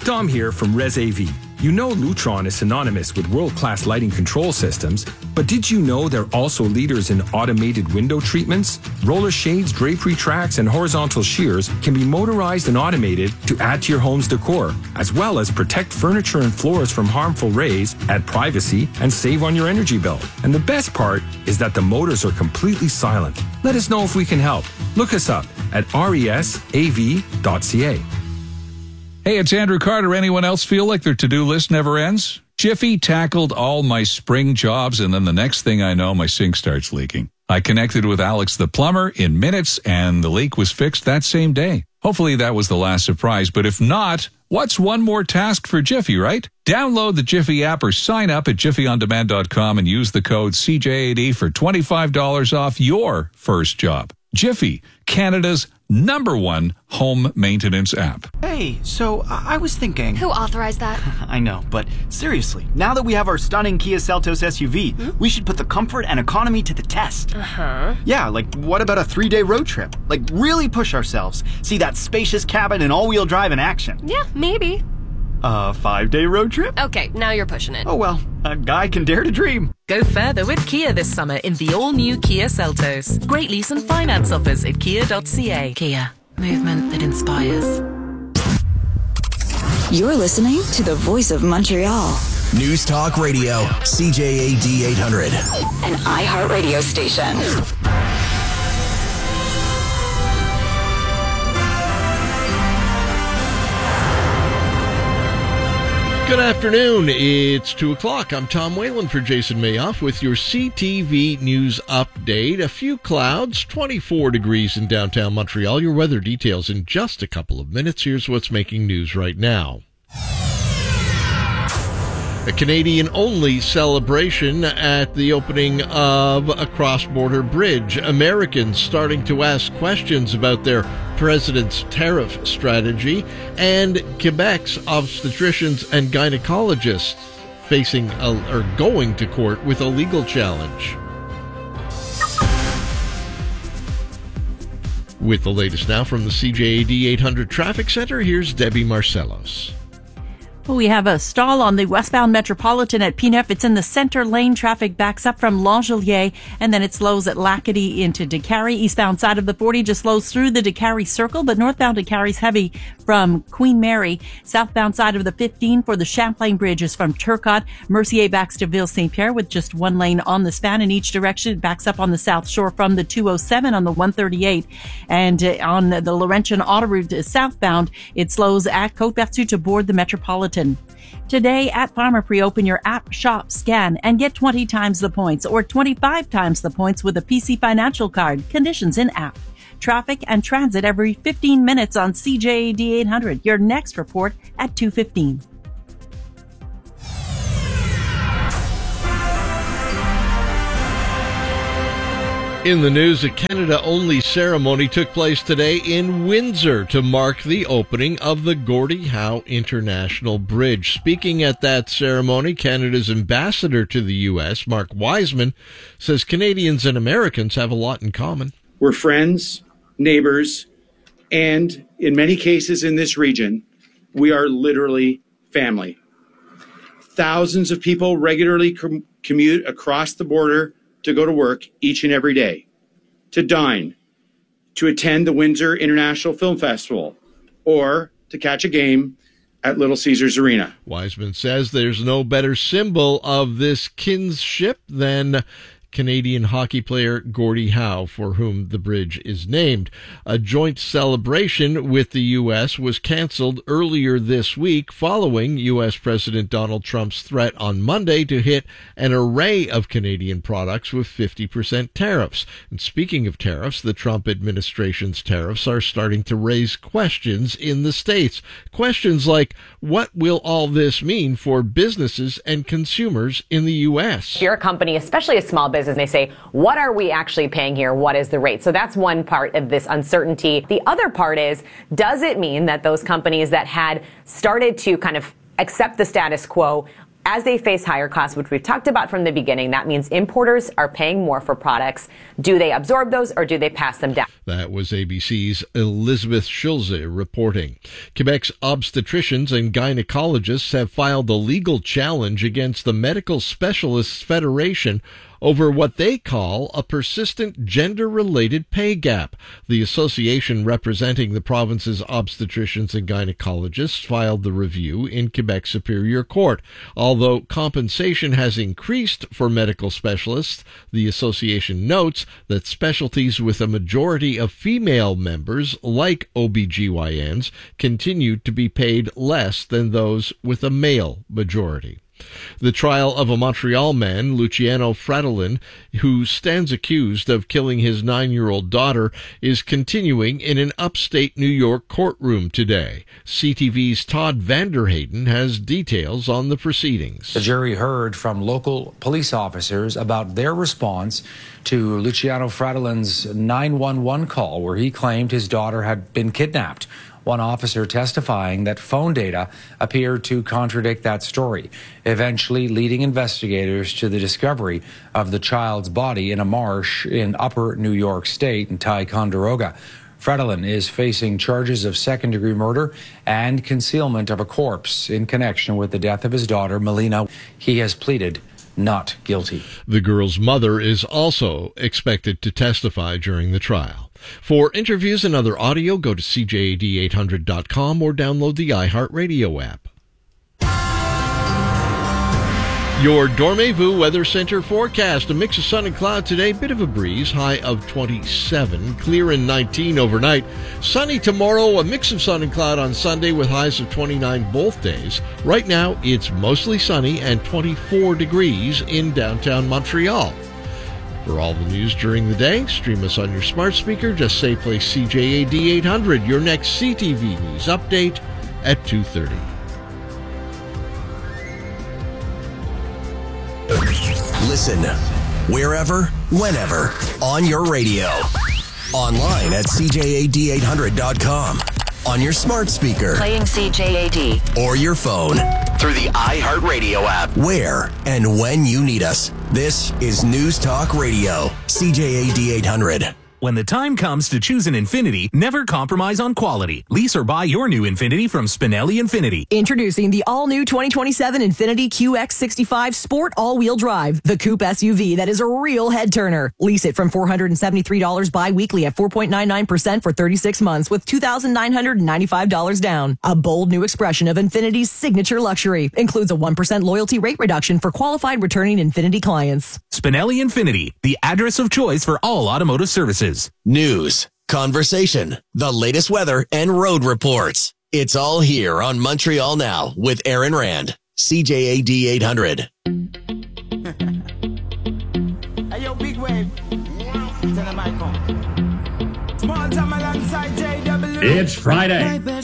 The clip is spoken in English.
Dom here from ResAV. You know Lutron is synonymous with world-class lighting control systems, but did you know they're also leaders in automated window treatments? Roller shades, drapery tracks, and horizontal shears can be motorized and automated to add to your home's decor, as well as protect furniture and floors from harmful rays, add privacy, and save on your energy bill. And the best part is that the motors are completely silent. Let us know if we can help. Look us up at resav.ca. Hey, it's Andrew Carter. Anyone else feel like their to-do list never ends? Jiffy tackled all my spring jobs, and then the next thing I know, my sink starts leaking. I connected with Alex the plumber in minutes, and the leak was fixed that same day. Hopefully that was the last surprise, but if not, what's one more task for Jiffy, right? Download the Jiffy app or sign up at jiffyondemand.com and use the code CJAD for $25 off your first job. Jiffy, Canada's #1 home maintenance app. Hey, so I was thinking... Who authorized that? I know, but seriously, now that we have our stunning Kia Seltos SUV, we should put the comfort and economy to the test. Yeah, like what about a 3-day road trip? Like really push ourselves. See that spacious cabin and all-wheel drive in action. Yeah, maybe. A 5-day road trip? Okay, now you're pushing it. Oh well, a guy can dare to dream. Go further with Kia this summer in the all-new Kia Seltos. Great lease and finance offers at kia.ca. Kia, movement that inspires. You're listening to the Voice of Montreal. News Talk Radio, CJAD 800. An iHeartRadio station. Good afternoon. It's 2 o'clock. I'm Tom Whalen for Jason Mayoff with your CTV News Update. A few clouds, 24 degrees in downtown Montreal. Your weather details in just a couple of minutes. Here's what's making news right now. A Canadian-only celebration at the opening of a cross-border bridge. Americans starting to ask questions about their president's tariff strategy, and Quebec's obstetricians and gynecologists facing or going to court with a legal challenge. With the latest now from the CJAD 800 Traffic Center, here's Debbie Marcellos. We have a stall on the westbound Metropolitan at P9. It's in the center lane. Traffic backs up from L'Angelier, and then it slows at Lacadie into Décarie. Eastbound side of the 40 just slows through the Décarie Circle, but northbound Décarie's heavy from Queen Mary. Southbound side of the 15 for the Champlain Bridge is from Turcotte. Mercier backs to Ville-Saint-Pierre with just one lane on the span in each direction. It backs up on the South Shore from the 207 on the 138. And on the Laurentian Autoroute southbound, it slows at Côte-Vertu to board the Metropolitan. Today at Pharmaprix, open your app, shop, scan, and get 20 times the points or 25 times the points with a PC Financial Card. Conditions in app. Traffic and transit every 15 minutes on CJAD 800. Your next report at 2:15. In the news, a Canada-only ceremony took place today in Windsor to mark the opening of the Gordie Howe International Bridge. Speaking at that ceremony, Canada's ambassador to the U.S., Mark Wiseman, says Canadians and Americans have a lot in common. We're friends, neighbors, and in many cases in this region, we are literally family. Thousands of people regularly commute across the border to go to work each and every day, to dine, to attend the Windsor International Film Festival, or to catch a game at Little Caesars Arena. Wiseman says there's no better symbol of this kinship than Canadian hockey player Gordie Howe, for whom the bridge is named. A joint celebration with the U.S. was canceled earlier this week following U.S. President Donald Trump's threat on Monday to hit an array of Canadian products with 50% tariffs. And speaking of tariffs, the Trump administration's tariffs are starting to raise questions in the States. Questions like, what will all this mean for businesses and consumers in the U.S.? If you're a company, especially a small business, and they say, what are we actually paying here? What is the rate? So that's one part of this uncertainty. The other part is, does it mean that those companies that had started to kind of accept the status quo As they face higher costs, which we've talked about from the beginning, that means importers are paying more for products. Do they absorb those or do they pass them down? That was ABC's Elizabeth Schulze reporting. Quebec's obstetricians and gynecologists have filed a legal challenge against the Medical Specialists Federation over what they call a persistent gender-related pay gap. The association representing the province's obstetricians and gynecologists filed the review in Quebec Superior Court. Although compensation has increased for medical specialists, the association notes that specialties with a majority of female members, like OBGYNs, continue to be paid less than those with a male majority. The trial of a Montreal man, Luciano Fradolin, who stands accused of killing his 9-year-old daughter, is continuing in an upstate New York courtroom today. CTV's Todd Vanderhayden has details on the proceedings. The jury heard from local police officers about their response to Luciano Fradolin's 911 call, where he claimed his daughter had been kidnapped. One officer testifying that phone data appeared to contradict that story, eventually leading investigators to the discovery of the child's body in a marsh in upper New York State in Ticonderoga. Fradolin is facing charges of second-degree murder and concealment of a corpse in connection with the death of his daughter, Melina. He has pleaded not guilty. The girl's mother is also expected to testify during the trial. For interviews and other audio, go to CJAD800.com or download the iHeartRadio app. Your Dormez-vous Weather Center forecast. A mix of sun and cloud today. Bit of a breeze. High of 27. Clear and 19 overnight. Sunny tomorrow. A mix of sun and cloud on Sunday with highs of 29 both days. Right now, it's mostly sunny and 24 degrees in downtown Montreal. For all the news during the day, stream us on your smart speaker. Just say play CJAD 800. Your next CTV News update at 2:30. Listen wherever, whenever, on your radio. Online at CJAD800.com. On your smart speaker. Playing CJAD. Or your phone. Through the iHeartRadio app. Where and when you need us. This is News Talk Radio. CJAD 800. When the time comes to choose an Infiniti, never compromise on quality. Lease or buy your new Infiniti from Spinelli Infiniti. Introducing the all-new 2027 Infiniti QX65 Sport all-wheel drive, the coupe SUV that is a real head-turner. Lease it from $473 bi-weekly at 4.99% for 36 months with $2,995 down. A bold new expression of Infiniti's signature luxury. Includes a 1% loyalty rate reduction for qualified returning Infiniti clients. Spinelli Infiniti, the address of choice for all automotive services. News, conversation, the latest weather, and road reports. It's all here on Montreal Now with Aaron Rand. CJAD 800. Hey, yo, big wave. Tell them I come. Small time alongside JW. It's Friday.